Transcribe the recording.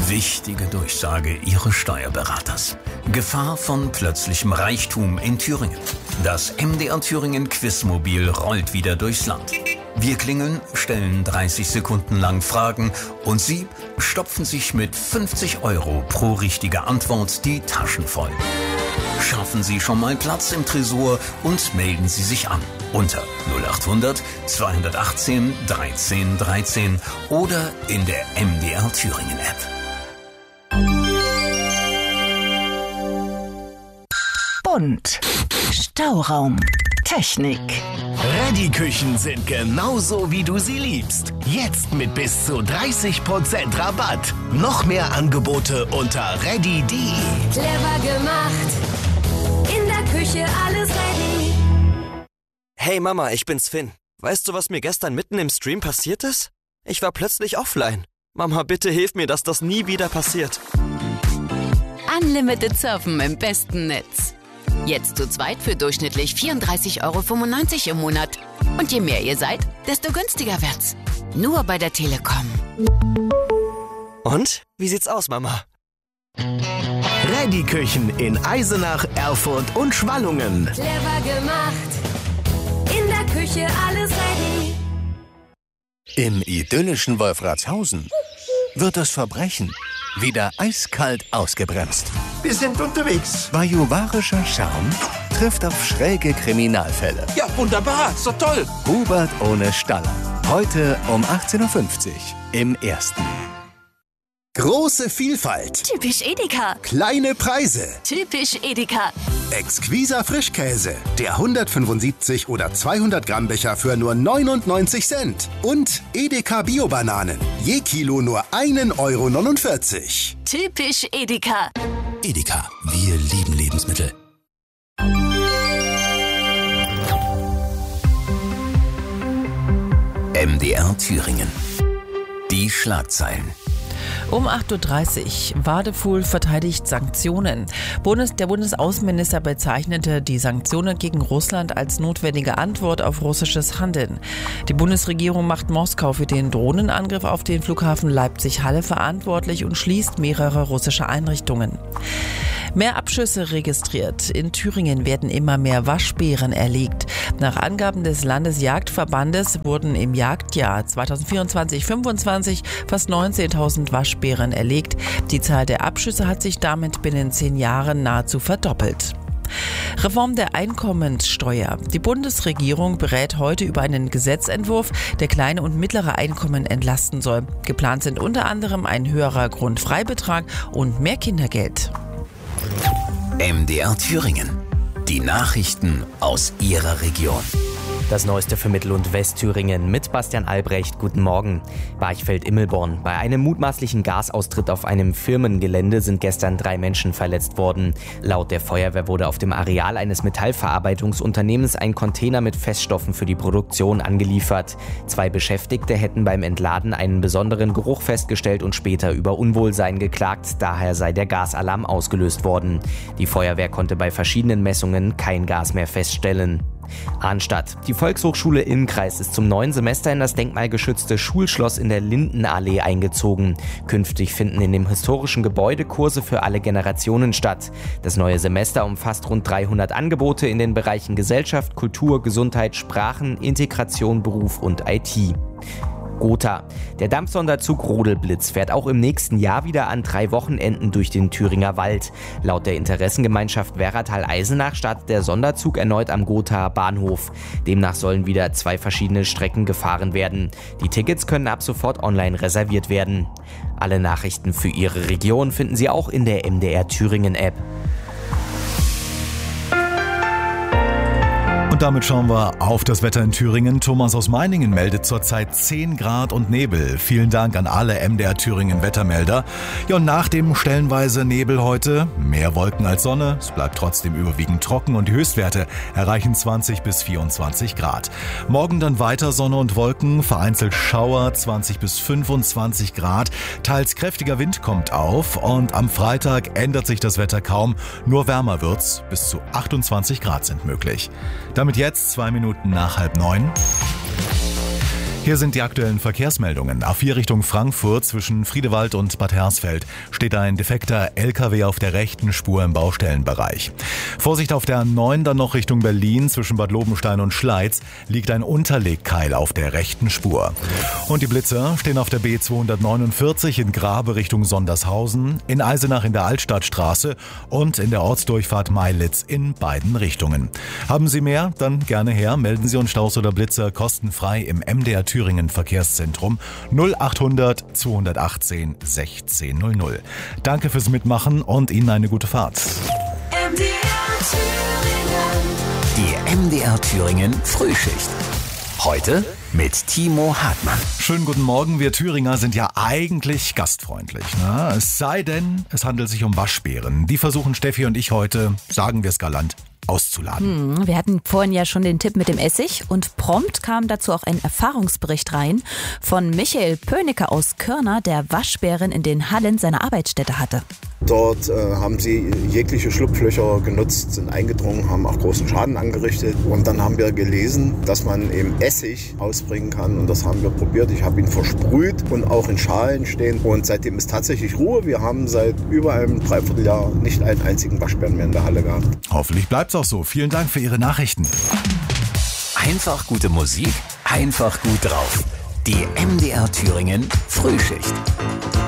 Wichtige Durchsage Ihres Steuerberaters. Gefahr von plötzlichem Reichtum in Thüringen. Das MDR Thüringen Quizmobil rollt wieder durchs Land. Wir klingeln, stellen 30 Sekunden lang Fragen und Sie stopfen sich mit 50 € pro richtige Antwort die Taschen voll. Schaffen Sie schon mal Platz im Tresor und melden Sie sich an unter 0800 218 13 13 oder in der MDR Thüringen App. Bunt. Stauraum. Technik. Ready-Küchen sind genauso, wie du sie liebst. Jetzt mit bis zu 30% Rabatt. Noch mehr Angebote unter ready.de. Clever gemacht. In der Küche alles ready. Hey Mama, ich bin's Finn. Weißt du, was mir gestern mitten im Stream passiert ist? Ich war plötzlich offline. Mama, bitte hilf mir, dass das nie wieder passiert. Unlimited Surfen im besten Netz. Jetzt zu zweit für durchschnittlich 34,95 € im Monat. Und je mehr ihr seid, desto günstiger wird's. Nur bei der Telekom. Und? Wie sieht's aus, Mama? Ready-Küchen in Eisenach, Erfurt und Schwallungen. Clever gemacht. In der Küche alles ready. Im idyllischen Wolfratshausen wird das Verbrechen wieder eiskalt ausgebremst. Wir sind unterwegs. Bajuwarischer Charme trifft auf schräge Kriminalfälle. Ja, wunderbar. So toll. Hubert ohne Staller. Heute um 18:50 Uhr im Ersten. Große Vielfalt. Typisch Edeka. Kleine Preise. Typisch Edeka. Exquiser Frischkäse. Der 175 oder 200 Gramm Becher für nur 99 Cent. Und Edeka Bio-Bananen. Je Kilo nur 1,49 €. Typisch Edeka. Edeka, wir lieben Lebensmittel. MDR Thüringen. Die Schlagzeilen. Um 8:30 Uhr. Wadefuhl verteidigt Sanktionen. Der Bundesaußenminister bezeichnete die Sanktionen gegen Russland als notwendige Antwort auf russisches Handeln. Die Bundesregierung macht Moskau für den Drohnenangriff auf den Flughafen Leipzig-Halle verantwortlich und schließt mehrere russische Einrichtungen. Mehr Abschüsse registriert. In Thüringen werden immer mehr Waschbären erlegt. Nach Angaben des Landesjagdverbandes wurden im Jagdjahr 2024/25 fast 19.000 Waschbären erlegt. Die Zahl der Abschüsse hat sich damit binnen 10 Jahren nahezu verdoppelt. Reform der Einkommenssteuer. Die Bundesregierung berät heute über einen Gesetzentwurf, der kleine und mittlere Einkommen entlasten soll. Geplant sind unter anderem ein höherer Grundfreibetrag und mehr Kindergeld. MDR Thüringen. Die Nachrichten aus Ihrer Region. Das Neueste für Mittel- und Westthüringen mit Bastian Albrecht. Guten Morgen. Barchfeld-Immelborn. Bei einem mutmaßlichen Gasaustritt auf einem Firmengelände sind gestern 3 Menschen verletzt worden. Laut der Feuerwehr wurde auf dem Areal eines Metallverarbeitungsunternehmens ein Container mit Feststoffen für die Produktion angeliefert. 2 Beschäftigte hätten beim Entladen einen besonderen Geruch festgestellt und später über Unwohlsein geklagt. Daher sei der Gasalarm ausgelöst worden. Die Feuerwehr konnte bei verschiedenen Messungen kein Gas mehr feststellen. Arnstadt. Die Volkshochschule Innkreis ist zum neuen Semester in das denkmalgeschützte Schulschloss in der Lindenallee eingezogen. Künftig finden in dem historischen Gebäude Kurse für alle Generationen statt. Das neue Semester umfasst rund 300 Angebote in den Bereichen Gesellschaft, Kultur, Gesundheit, Sprachen, Integration, Beruf und IT. Gotha. Der Dampfsonderzug Rodelblitz fährt auch im nächsten Jahr wieder an 3 Wochenenden durch den Thüringer Wald. Laut der Interessengemeinschaft Werratal-Eisenach startet der Sonderzug erneut am Gothaer Bahnhof. Demnach sollen wieder 2 verschiedene Strecken gefahren werden. Die Tickets können ab sofort online reserviert werden. Alle Nachrichten für Ihre Region finden Sie auch in der MDR Thüringen App. Und damit schauen wir auf das Wetter in Thüringen. Thomas aus Meiningen meldet zurzeit 10 Grad und Nebel. Vielen Dank an alle MDR Thüringen Wettermelder. Ja, und nach dem stellenweise Nebel heute mehr Wolken als Sonne. Es bleibt trotzdem überwiegend trocken und die Höchstwerte erreichen 20 bis 24 Grad. Morgen dann weiter Sonne und Wolken, vereinzelt Schauer, 20 bis 25 Grad. Teils kräftiger Wind kommt auf und am Freitag ändert sich das Wetter kaum. Nur wärmer wird's, bis zu 28 Grad sind möglich. Damit jetzt 2 Minuten nach 8:30. Hier sind die aktuellen Verkehrsmeldungen. A4 Richtung Frankfurt zwischen Friedewald und Bad Hersfeld steht ein defekter LKW auf der rechten Spur im Baustellenbereich. Vorsicht auf der A9 dann noch Richtung Berlin zwischen Bad Lobenstein und Schleiz liegt ein Unterlegkeil auf der rechten Spur. Und die Blitzer stehen auf der B249 in Grabe Richtung Sondershausen, in Eisenach in der Altstadtstraße und in der Ortsdurchfahrt Meilitz in beiden Richtungen. Haben Sie mehr? Dann gerne her. Melden Sie uns Staus oder Blitzer kostenfrei im MDR Thüringen Verkehrszentrum 0800 218 1600. Danke fürs Mitmachen und Ihnen eine gute Fahrt. Die MDR Thüringen Frühschicht. Heute mit Timo Hartmann. Schönen guten Morgen. Wir Thüringer sind ja eigentlich gastfreundlich, ne? Es sei denn, es handelt sich um Waschbären. Die versuchen Steffi und ich heute, sagen wir es galant, auszuladen. Wir hatten vorhin ja schon den Tipp mit dem Essig und prompt kam dazu auch ein Erfahrungsbericht rein von Michael Pönicke aus Körner, der Waschbären in den Hallen seiner Arbeitsstätte hatte. Dort haben sie jegliche Schlupflöcher genutzt, sind eingedrungen, haben auch großen Schaden angerichtet. Und dann haben wir gelesen, dass man eben Essig ausbringen kann. Und das haben wir probiert. Ich habe ihn versprüht und auch in Schalen stehen. Und seitdem ist tatsächlich Ruhe. Wir haben seit über einem Dreivierteljahr nicht einen einzigen Waschbären mehr in der Halle gehabt. Hoffentlich bleibt's auch so. Vielen Dank für Ihre Nachrichten. Einfach gute Musik, einfach gut drauf. Die MDR Thüringen Frühschicht.